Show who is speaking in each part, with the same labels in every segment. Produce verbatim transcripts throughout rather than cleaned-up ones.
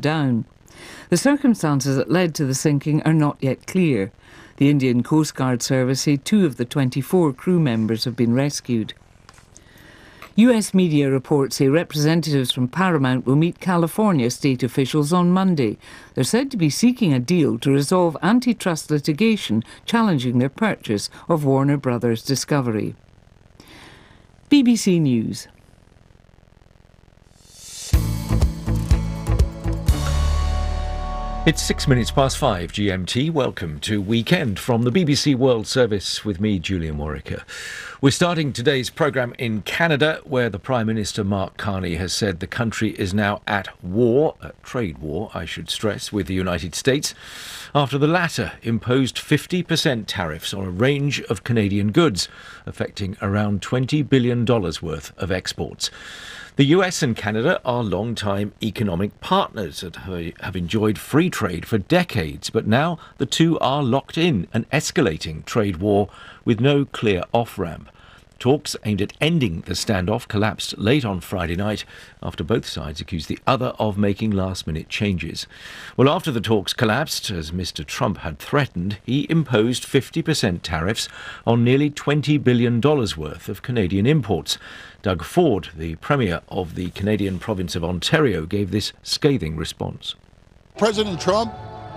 Speaker 1: went down. The circumstances that led to the sinking are not yet clear. The Indian Coast Guard Service say two of the twenty-four crew members have been rescued. U S media reports say representatives from Paramount will meet California state officials on Monday. They're said to be seeking a deal to resolve antitrust litigation challenging their purchase of Warner Brothers Discovery. B B C News.
Speaker 2: It's six minutes past five G M T. Welcome to Weekend from the B B C World Service with me, Julian Warwicker. We're starting today's programme in Canada, where the Prime Minister Mark Carney has said the country is now at war, a trade war, I should stress, with the United States, after the latter imposed fifty percent tariffs on a range of Canadian goods, affecting around twenty billion dollars worth of exports. The U S and Canada are long-time economic partners that have enjoyed free trade for decades, but now the two are locked in an escalating trade war with no clear off-ramp. Talks aimed at ending the standoff collapsed late on Friday night after both sides accused the other of making last-minute changes. Well, after the talks collapsed, as Mister Trump had threatened, he imposed fifty percent tariffs on nearly twenty billion dollars worth of Canadian imports. Doug Ford, the Premier of the Canadian province of Ontario, gave this scathing response.
Speaker 3: President Trump,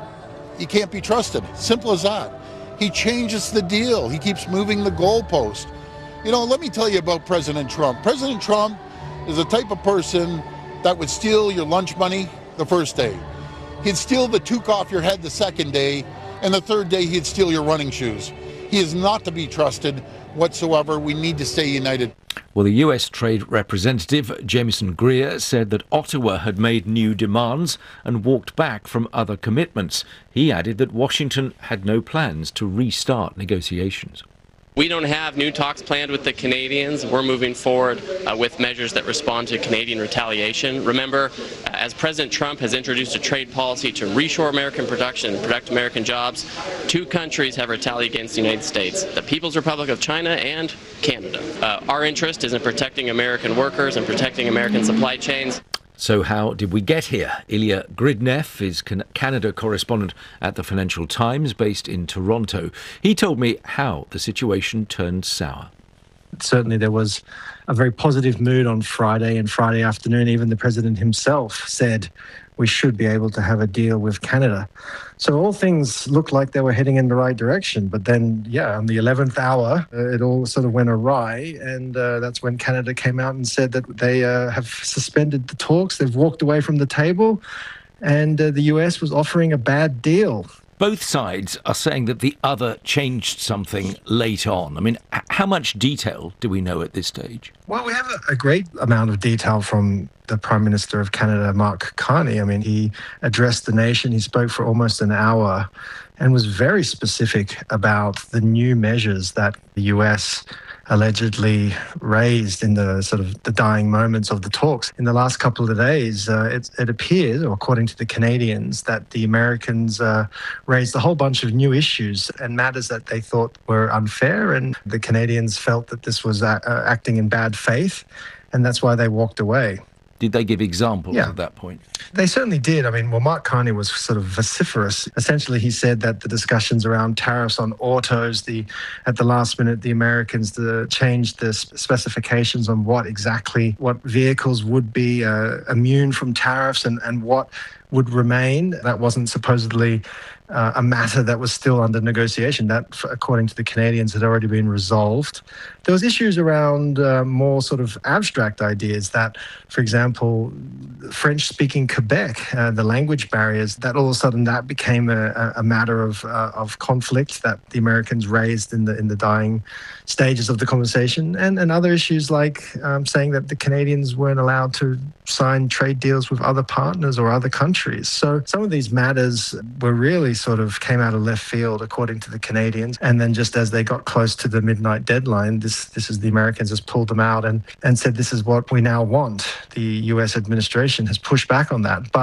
Speaker 3: he can't be trusted. Simple as that. He changes the deal. He keeps moving the goalpost. You know, let me tell you about President Trump. President Trump is the type of person that would steal your lunch money the first day. He'd steal the toque off your head the second day, and the third day he'd steal your running shoes. He is not to be trusted whatsoever. We need to stay united.
Speaker 2: Well, the U S Trade Representative Jamieson Greer said that Ottawa had made new demands and walked back from other commitments. He added that Washington had no plans to restart negotiations.
Speaker 4: We don't have new talks planned with the Canadians. We're moving forward uh, with measures that respond to Canadian retaliation. Remember, uh, as President Trump has introduced a trade policy to reshore American production and protect American jobs, two countries have retaliated against the United States, the People's Republic of China and Canada. Uh, our interest is in protecting American workers and protecting American supply chains.
Speaker 2: So how did we get here? Ilya Gridnev is Canada correspondent at the Financial Times, based in Toronto. He told me how the situation turned sour.
Speaker 5: Certainly there was a very positive mood on Friday and Friday afternoon. Even the president himself said we should be able to have a deal with Canada. So all things looked like they were heading in the right direction. But then, yeah, on the eleventh hour, uh, it all sort of went awry. And uh, that's when Canada came out and said that they uh, have suspended the talks. They've walked away from the table. And uh, the U S was offering a bad deal.
Speaker 2: Both sides are saying that the other changed something late on. I mean, how much detail do we know at this stage?
Speaker 5: Well, we have a, a great amount of detail from the Prime Minister of Canada, Mark Carney. I mean, he addressed the nation. He spoke for almost an hour and was very specific about the new measures that the U S allegedly raised in the sort of the dying moments of the talks. In the last couple of days, uh, it, it appears, or according to the Canadians, that the Americans uh, raised a whole bunch of new issues and matters that they thought were unfair, and the Canadians felt that this was uh, uh, acting in bad faith, and that's why they walked away.
Speaker 2: Did they give examples
Speaker 5: yeah.
Speaker 2: at that point?
Speaker 5: They certainly did. I mean, well, Mark Carney was sort of vociferous. Essentially, he said that the discussions around tariffs on autos, the at the last minute, the Americans the, changed the specifications on what exactly, what vehicles would be uh, immune from tariffs and, and what would remain. That wasn't supposedly uh, a matter that was still under negotiation. That, according to the Canadians, had already been resolved. There was issues around uh, more sort of abstract ideas that, for example, French-speaking Quebec, uh, the language barriers, that all of a sudden that became a, a matter of uh, of conflict that the Americans raised in the in the dying stages of the conversation, and, and other issues like um, saying that the Canadians weren't allowed to sign trade deals with other partners or other countries. So some of these matters were really sort of came out of left field, according to the Canadians. And then just as they got close to the midnight deadline, this this is the Americans just pulled them out and, and said, this is what we now want. The U S administration has pushed back on that. But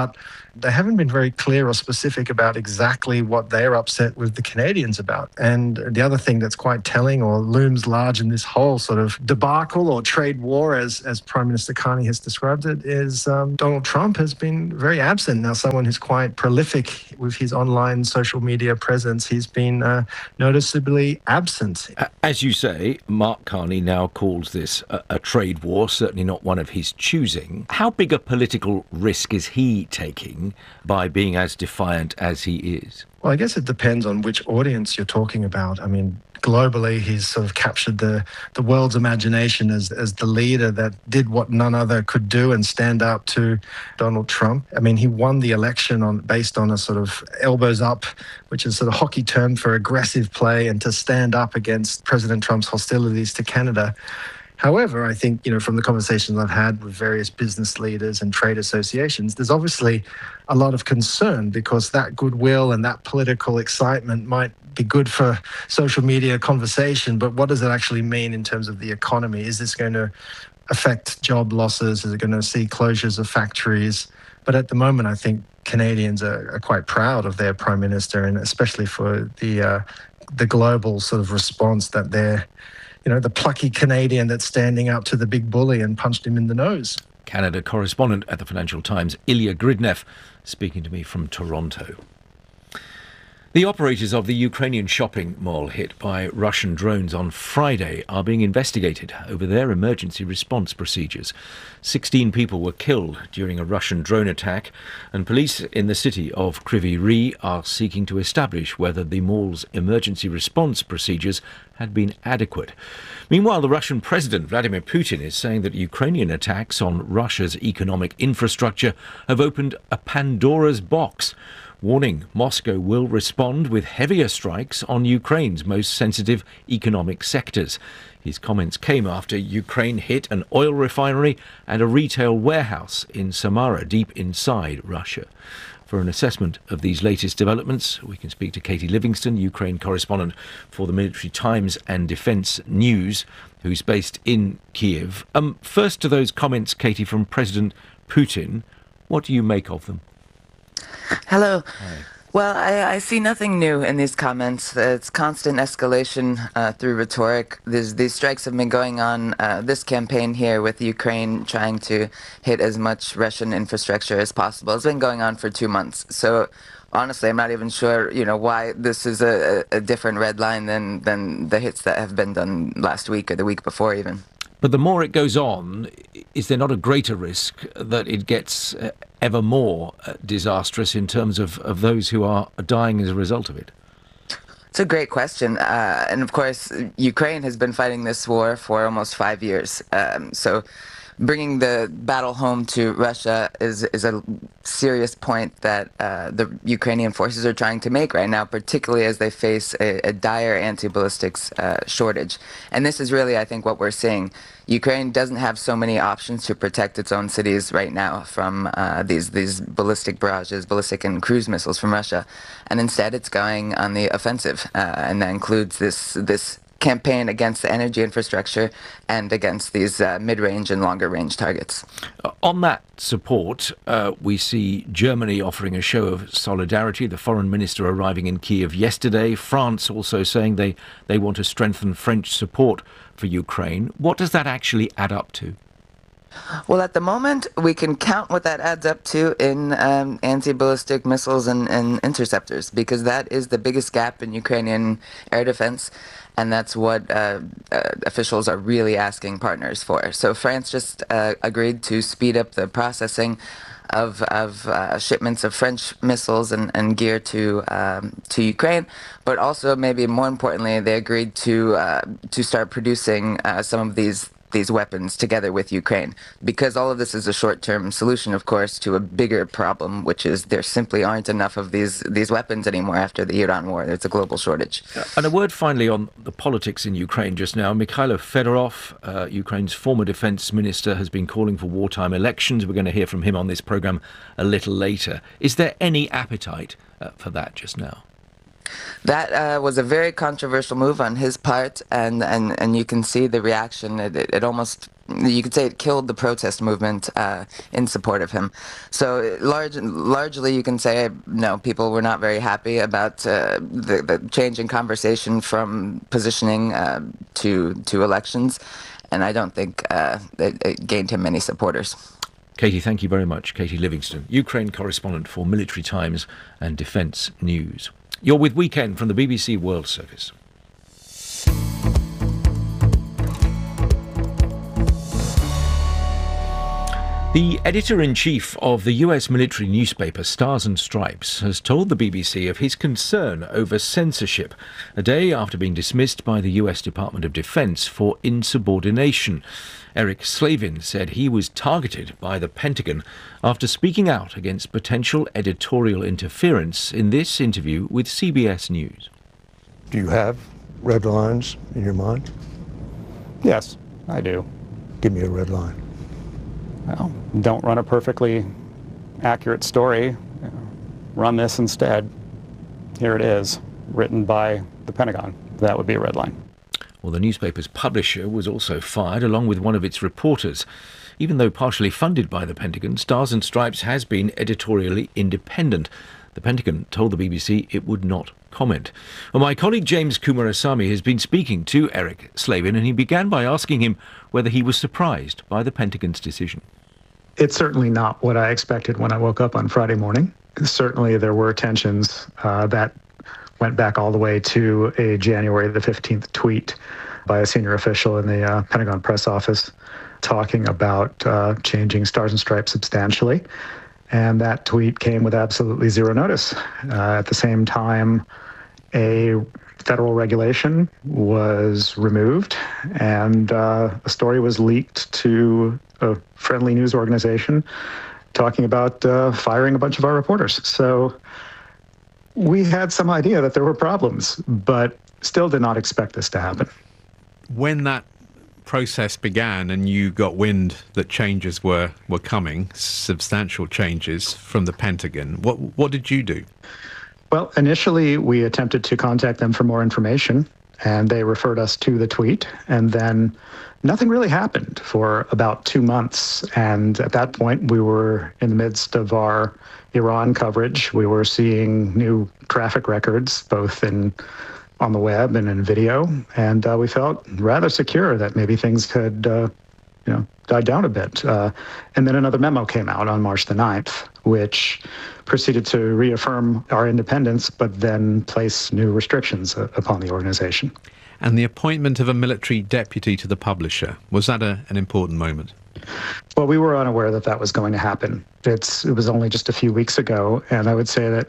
Speaker 5: they haven't been very clear or specific about exactly what they're upset with the Canadians about. And the other thing that's quite telling or looms large in this whole sort of debacle or trade war, as, as Prime Minister Carney has described it, is um, Donald Trump has been very absent. Now, someone who's quite prolific with his online social media presence, he's been uh, noticeably absent.
Speaker 2: As you say, Mark Carney now calls this a, a trade war, certainly not one of his choosing. How big a political risk is he taking by being as defiant as he is?
Speaker 5: Well, I guess it depends on which audience you're talking about. I mean, globally, he's sort of captured the, the world's imagination as, as the leader that did what none other could do and stand up to Donald Trump. I mean, he won the election on based on a sort of elbows up, which is sort of hockey term for aggressive play, and to stand up against President Trump's hostilities to Canada. However, I think, you know, from the conversations I've had with various business leaders and trade associations, there's obviously a lot of concern because that goodwill and that political excitement might be good for social media conversation, but what does it actually mean in terms of the economy? Is this going to affect job losses? Is it going to see closures of factories? But at the moment, I think Canadians are, are quite proud of their Prime Minister, and especially for the uh, the global sort of response that they're, you know, the plucky Canadian that's standing up to the big bully and punched him in the nose.
Speaker 2: Canada correspondent at the Financial Times, Ilya Gridnev, speaking to me from Toronto. The operators of the Ukrainian shopping mall hit by Russian drones on Friday are being investigated over their emergency response procedures. Sixteen people were killed during a Russian drone attack, and police in the city of Kryvyi Rih are seeking to establish whether the mall's emergency response procedures had been adequate. Meanwhile, the Russian President Vladimir Putin is saying that Ukrainian attacks on Russia's economic infrastructure have opened a Pandora's box, warning Moscow will respond with heavier strikes on Ukraine's most sensitive economic sectors. His comments came after Ukraine hit an oil refinery and a retail warehouse in Samara, deep inside Russia. For an assessment of these latest developments, we can speak to Katie Livingston, Ukraine correspondent for the Military Times and Defence News, who's based in Kiev. Um, first to those comments, Katie, from President Putin. What do you make of them?
Speaker 6: Hello.
Speaker 2: Hi.
Speaker 6: Well, I, I see nothing new in these comments. It's constant escalation uh, through rhetoric. There's, these strikes have been going on, uh, this campaign here with Ukraine trying to hit as much Russian infrastructure as possible. It's been going on for two months. So honestly, I'm not even sure, you know, why this is a, a different red line than, than the hits that have been done last week or the week before even.
Speaker 2: But the more it goes on, is there not a greater risk that it gets uh, ever more uh, disastrous in terms of, of those who are dying as a result of it?
Speaker 6: It's a great question. Uh, and of course, Ukraine has been fighting this war for almost five years. Um, so bringing the battle home to Russia is is a serious point that uh, the Ukrainian forces are trying to make right now, particularly as they face a, a dire anti-ballistics uh, shortage. And this is really, I think, what we're seeing. Ukraine doesn't have so many options to protect its own cities right now from uh, these these ballistic barrages, ballistic and cruise missiles from Russia, and instead it's going on the offensive, uh, and that includes this this. campaign against the energy infrastructure and against these uh, mid-range and longer-range targets.
Speaker 2: Uh, on that support, uh, we see Germany offering a show of solidarity, the foreign minister arriving in Kiev yesterday, France also saying they, they want to strengthen French support for Ukraine. What does that actually add up to?
Speaker 6: Well, at the moment, we can count what that adds up to in um, anti-ballistic missiles and, and interceptors, because that is the biggest gap in Ukrainian air defense, and that's what uh, uh, officials are really asking partners for. So France just uh, agreed to speed up the processing of, of uh, shipments of French missiles and, and gear to um, to Ukraine, but also, maybe more importantly, they agreed to uh, to start producing uh, some of these these weapons together with Ukraine, because all of this is a short-term solution, of course, to a bigger problem, which is there simply aren't enough of these these weapons anymore after the Iran war. It's a global shortage.
Speaker 2: And a word finally on the politics in Ukraine just now. Mikhailo Fedorov, uh, Ukraine's former defense minister, has been calling for wartime elections. We're going to hear from him on this program a little later. Is there any appetite uh, for that just now?
Speaker 6: That uh, was a very controversial move on his part, and, and, and you can see the reaction. It, it, it almost, you could say it killed the protest movement uh, in support of him. So large, largely you can say, no, people were not very happy about uh, the, the change in conversation from positioning uh, to, to elections, and I don't think uh, it, it gained him many supporters.
Speaker 2: Katie, thank you very much. Katie Livingston, Ukraine correspondent for Military Times and Defence News. You're with Weekend from the B B C World Service. The editor-in-chief of the U S military newspaper Stars and Stripes has told the B B C of his concern over censorship, a day after being dismissed by the U S Department of Defense for insubordination. Eric Slavin said he was targeted by the Pentagon after speaking out against potential editorial interference in this interview with C B S News.
Speaker 7: Do you have red lines in your mind?
Speaker 8: Yes, I do.
Speaker 7: Give me a red line.
Speaker 8: Well, don't run a perfectly accurate story. Run this instead. Here it is, written by the Pentagon. That would be a red line.
Speaker 2: Well, the newspaper's publisher was also fired, along with one of its reporters. Even though partially funded by the Pentagon, Stars and Stripes has been editorially independent. The Pentagon told the B B C it would not comment. Well, my colleague James Kumarasamy has been speaking to Eric Slavin, and he began by asking him whether he was surprised by the Pentagon's decision.
Speaker 5: It's certainly not what I expected when I woke up on Friday morning. Certainly there were tensions uh, that went back all the way to a January the fifteenth tweet by a senior official in the uh, Pentagon press office talking about uh, changing Stars and Stripes substantially. And that tweet came with absolutely zero notice. Uh, at the same time, a federal regulation was removed, and uh, a story was leaked to a friendly news organization talking about uh, firing a bunch of our reporters. So we had some idea that there were problems, but still did not expect this to happen.
Speaker 9: When that process began and you got wind that changes were, were coming, substantial changes from the Pentagon, what what did you do?
Speaker 5: Well, initially we attempted to contact them for more information, and they referred us to the tweet, and then nothing really happened for about two months. And at that point, we were in the midst of our Iran coverage. We were seeing new traffic records, both in on the web and in video, and uh, we felt rather secure that maybe things could, uh, you know, die down a bit. Uh, and then another memo came out on March the ninth, which proceeded to reaffirm our independence, but then place new restrictions uh, upon the organization.
Speaker 9: And the appointment of a military deputy to the publisher, was that a, an important moment?
Speaker 5: Well, we were unaware that that was going to happen. It's, it was only just a few weeks ago, and I would say that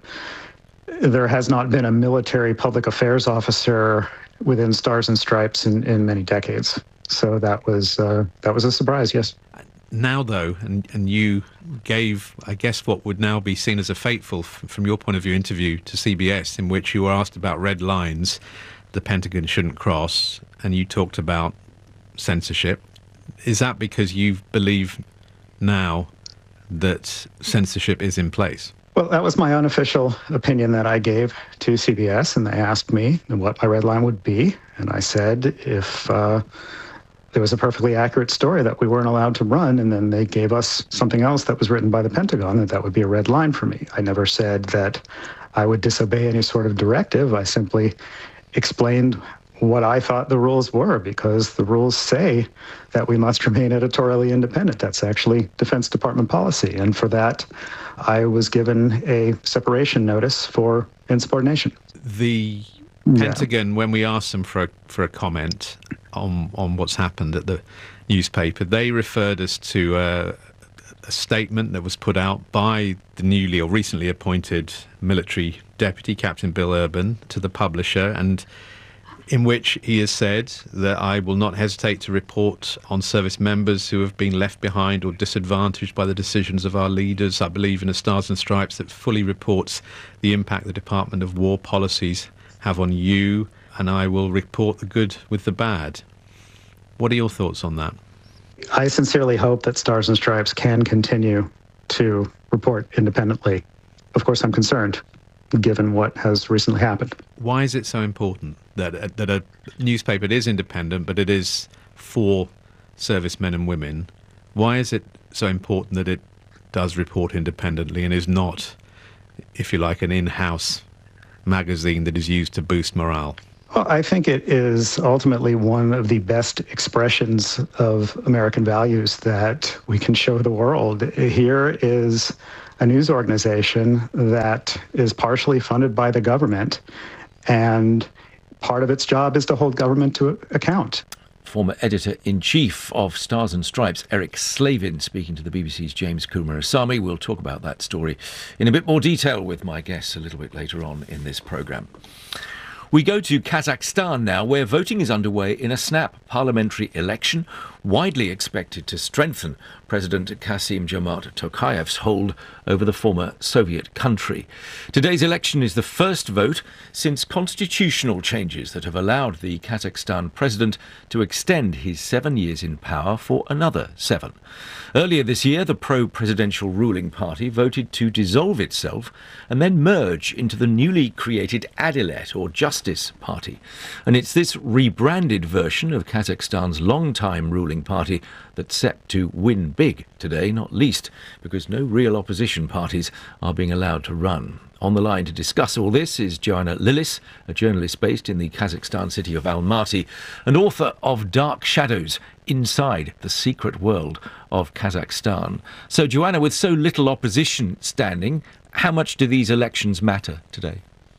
Speaker 5: there has not been a military public affairs officer within Stars and Stripes in, in many decades. So that was uh, that was a surprise, yes.
Speaker 9: Now, though, and, and you gave, I guess, what would now be seen as a fateful, f- from your point of view, interview to C B S, in which you were asked about red lines the Pentagon shouldn't cross, and you talked about censorship. Is that because you believe now that censorship is in place?
Speaker 5: Well, that was my unofficial opinion that I gave to C B S, and they asked me what my red line would be, and I said if uh, there was a perfectly accurate story that we weren't allowed to run, and then they gave us something else that was written by the Pentagon, that that would be a red line for me. I never said that I would disobey any sort of directive. I simply explained what I thought the rules were, because the rules say that we must remain editorially independent. That's actually Defense Department policy. And for that, I was given a separation notice for insubordination.
Speaker 9: The Pentagon, yeah. When we asked them for a, for a comment on, on what's happened at the newspaper, they referred us to a, a statement that was put out by the newly or recently appointed military deputy, Captain Bill Urban, to the publisher, and in which he has said that I will not hesitate to report on service members who have been left behind or disadvantaged by the decisions of our leaders. I believe in a Stars and Stripes that fully reports the impact the Department of War policies have on you, and I will report the good with the bad. What are your thoughts on that?
Speaker 5: I sincerely hope that Stars and Stripes can continue to report independently. Of course, I'm concerned.
Speaker 8: given what has recently happened.
Speaker 9: Why is it so important that, that a newspaper is independent, but it is for servicemen and women? Why is it so important that it does report independently and is not, if you like, an in-house magazine that is used to boost morale?
Speaker 8: Well, I think it is ultimately one of the best expressions of American values that we can show the world. Here is a news organization that is partially funded by the government, and part of its job is to hold government to account.
Speaker 2: Former editor-in-chief of Stars and Stripes, Eric Slavin, speaking to the B B C's James Coomarasamy. We'll talk about that story in a bit more detail with my guests a little bit later on in this programme. We go to Kazakhstan now, where voting is underway in a snap parliamentary election, widely expected to strengthen President Kassym-Jomart Tokayev's hold over the former Soviet country. Today's election is the first vote since constitutional changes that have allowed the Kazakhstan president to extend his seven years in power for another seven. Earlier this year, the pro-presidential ruling party voted to dissolve itself and then merge into the newly created Adilet, or Justice Party. And it's this rebranded version of Kazakhstan's long-time ruling party that's set to win big today, not least because no real opposition parties are being allowed to run. On the line to discuss all this is Joanna Lilis, a journalist based in the Kazakhstan city of Almaty and author of Dark Shadows: Inside the Secret World of Kazakhstan. So, Joanna, with so little opposition standing, how much do these elections matter today?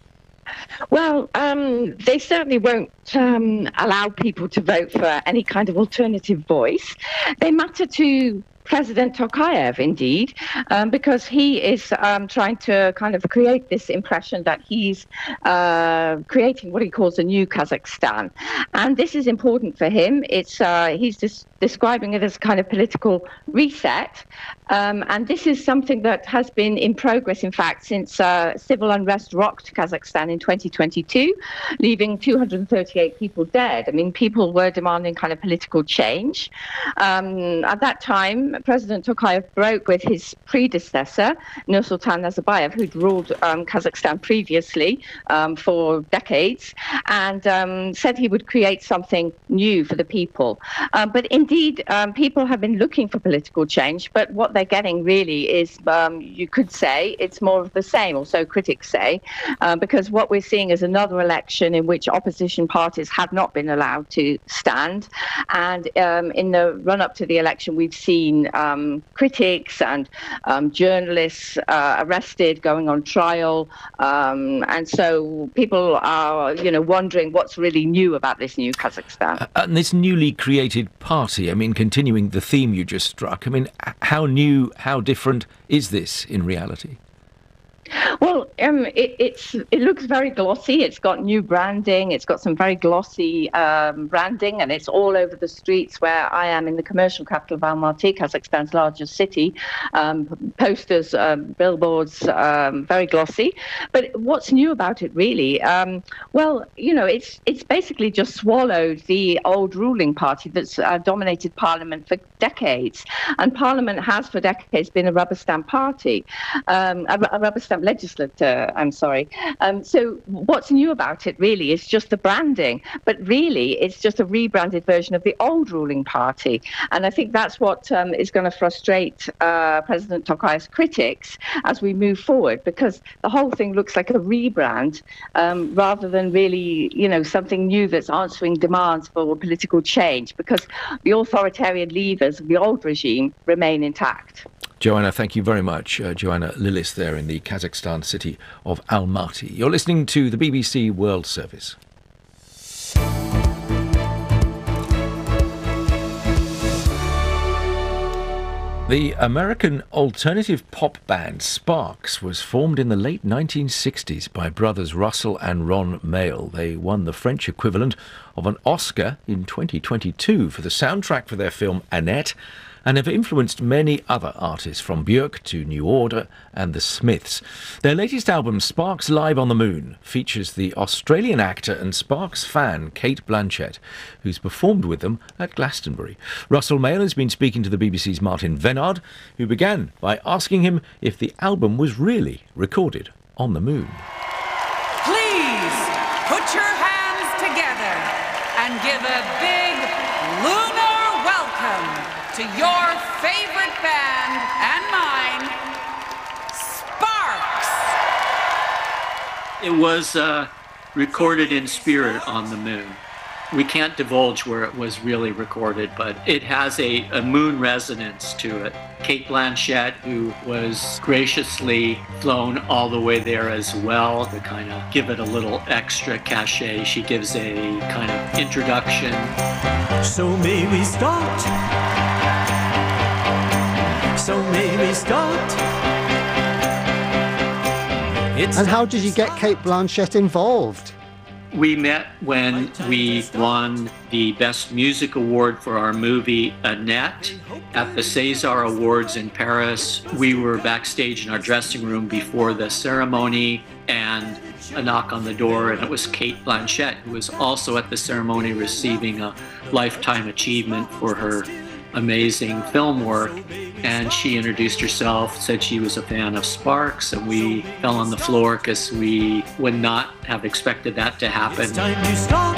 Speaker 10: Well, um, they certainly won't um, allow people to vote for any kind of alternative voice. They matter to President Tokayev, indeed, um, because he is um, trying to kind of create this impression that he's uh, creating what he calls a new Kazakhstan. And this is important for him. It's uh, he's just describing it as kind of political reset. Um, and this is something that has been in progress, in fact, since uh, civil unrest rocked Kazakhstan in twenty twenty-two, leaving two hundred thirty-eight people dead. I mean, people were demanding kind of political change. Um, at that time, President Tokayev broke with his predecessor, Nursultan Nazarbayev, who'd ruled um, Kazakhstan previously um, for decades, and um, said he would create something new for the people. Um, but indeed, um, people have been looking for political change, but what they're getting really is, um, you could say, it's more of the same, or so critics say, uh, because what we're seeing is another election in which opposition parties have not been allowed to stand. And um, in the run-up to the election, we've seen um, critics and um, journalists uh, arrested, going on trial. Um, and so people are, you know, wondering what's really new about this new Kazakhstan.
Speaker 2: Uh, and this newly created party, I mean, continuing the theme you just struck, I mean, how new, how different is this in reality?
Speaker 10: Well, um, it, it's it looks very glossy. It's got new branding. It's got some very glossy um, branding, and it's all over the streets where I am in the commercial capital of Almaty, Kazakhstan's largest city. Um, posters, um, billboards, um, very glossy. But what's new about it, really? Um, well, you know, it's it's basically just swallowed the old ruling party that's uh, dominated Parliament for decades, and Parliament has for decades been a rubber stamp party, um, a, a rubber stamp legislature, I'm sorry. Um, so what's new about it really is just the branding, but really it's just a rebranded version of the old ruling party. And I think that's what um, is going to frustrate uh, President Tokayev's critics as we move forward, because the whole thing looks like a rebrand um, rather than really, you know, something new that's answering demands for political change, because the authoritarian levers of the old regime remain intact.
Speaker 2: Joanna, thank you very much. Uh, Joanna Lilis there in the Kazakhstan city of Almaty. You're listening to the B B C World Service. The American alternative pop band Sparks was formed in the late nineteen sixties by brothers Russell and Ron Mael. They won the French equivalent of an Oscar in twenty twenty-two for the soundtrack for their film Annette, and have influenced many other artists, from Björk to New Order and the Smiths. Their latest album, Sparks Live on the Moon, features the Australian actor and Sparks fan Kate Blanchett, who's performed with them at Glastonbury. Russell Mael has been speaking to the B B C's Martin Venard, who began by asking him if the album was really recorded on the moon.
Speaker 11: put your hands together and give a big lunar welcome to your favorite band and mine, Sparks.
Speaker 12: It was uh, recorded in spirit on the moon. We can't divulge where it was really recorded, but it has a, a moon resonance to it. Cate Blanchett, who was graciously flown all the way there as well to kind of give it a little extra cachet. She gives a kind of introduction.
Speaker 13: So may we start. So may we start.
Speaker 14: It's and how did you get Cate Blanchett involved?
Speaker 12: We met when we won the Best Music Award for our movie Annette at the César Awards in Paris. We were backstage in our dressing room before the ceremony, and a knock on the door, and it was Cate Blanchett, who was also at the ceremony receiving a Lifetime Achievement for her amazing film work. And she introduced herself, said she was a fan of Sparks, and we fell on the floor because we would not have expected that to happen.
Speaker 13: It's time you start.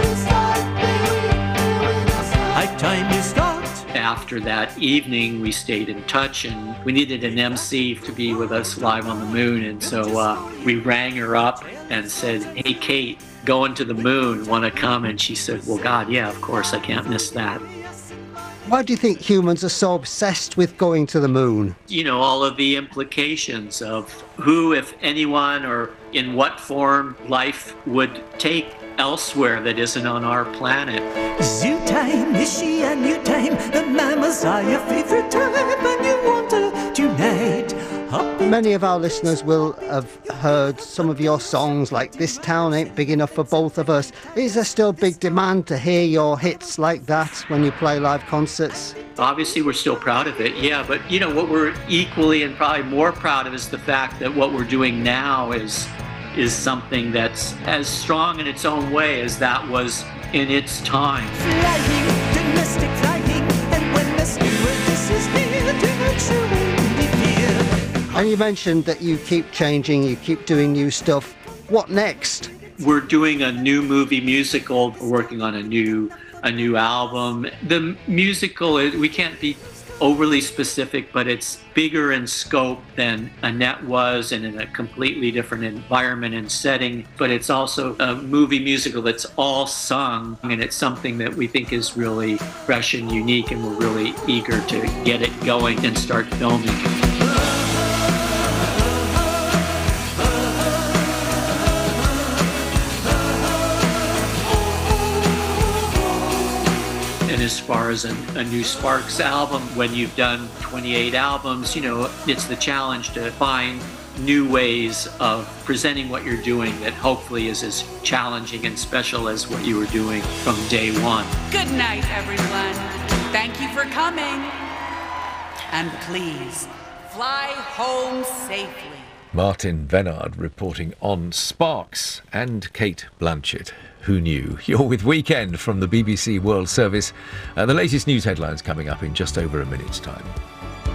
Speaker 13: High time you start.
Speaker 12: After that evening, we stayed in touch, and we needed an M C to be with us live on the moon. And so uh, we rang her up and said, "Hey, Cate, going to the moon, want to come?" And she said, "Well, God, yeah, of course, I can't miss that."
Speaker 14: Why do you think humans are so obsessed with going to the moon?
Speaker 12: You know, all of the implications of who, if anyone, or in what form life would take elsewhere that isn't on our planet.
Speaker 13: Zoo time, is she a new time? The mammals are your favorite time, and you want her tonight.
Speaker 14: Many of our listeners will have heard some of your songs like This Town Ain't Big Enough for Both of Us. Is there still big demand to hear your hits like that when you play live concerts?
Speaker 12: Obviously, we're still proud of it, yeah, but you know, what we're equally and probably more proud of is the fact that what we're doing now is is something that's as strong in its own way as that was in its time.
Speaker 13: Flying, domestic flying, and when the stewardess is near, do not you
Speaker 14: And you mentioned that you keep changing, you keep doing new stuff. What next?
Speaker 12: We're doing a new movie musical. We're working on a new a new album. The musical, we can't be overly specific, but it's bigger in scope than Annette was, and in a completely different environment and setting. But it's also a movie musical that's all sung, and it's something that we think is really fresh and unique, and we're really eager to get it going and start filming. As far as a, a new Sparks album, when you've done twenty-eight albums, you know, it's the challenge to find new ways of presenting what you're doing that hopefully is as challenging and special as what you were doing from day one.
Speaker 11: Good night, everyone. Thank you for coming. And please, fly home safely.
Speaker 2: Martin Vennard reporting on Sparks and Cate Blanchett. Who knew? You're with Weekend from the B B C World Service. Uh, the latest news headlines coming up in just over a minute's time.